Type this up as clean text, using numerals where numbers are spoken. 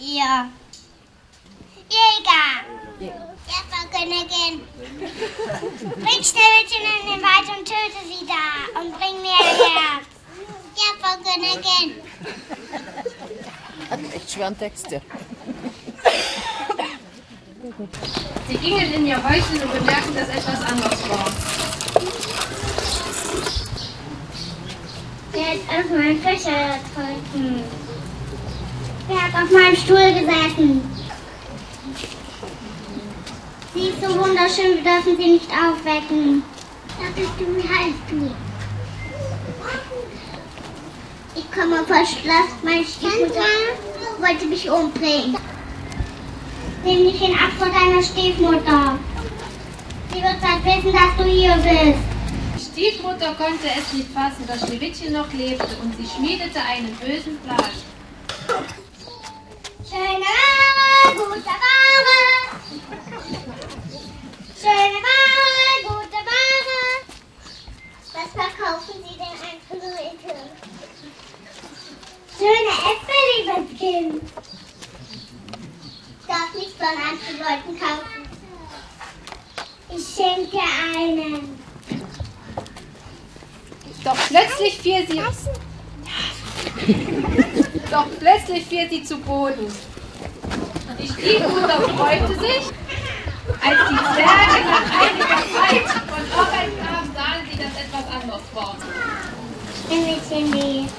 Ja. Jäger. Ja, Frau Königin. Bring Schneewittchen in den Wald und töte sie da und bring mir ein Herz. Ja, Frau Königin. Hat echt schweren Texte. Sie gingen in ihr Häuschen und bemerkten, dass etwas anders war. Wer ist auf meinen Fischer getrunken? Wer hat auf meinem Stuhl gesessen? Sie ist so wunderschön, wir dürfen sie nicht aufwecken. Sag ich, wie heißt du? Ich komme vom Schloss, meine Stiefmutter wollte mich umbringen. Nimm dich in Acht vor deiner Stiefmutter. Sie wird bald wissen, dass du hier bist. Die Stiefmutter konnte es nicht fassen, dass Schneewittchen noch lebte, und sie schmiedete einen bösen Plan. Schöne Ware, gute Ware. Schöne Ware, gute Ware. Was verkaufen Sie denn an Leute? Schöne Äpfel, liebes Kind. Ich darf nicht von anderen Leuten kaufen. Ich schenke dir einen. Doch plötzlich fiel sie zu Boden. Und die Stiefmutter freute sich, als die Zwerge nach einiger Zeit von Arbeit kamen, sahen sie, dass etwas anders war. Schneewittchen lebt.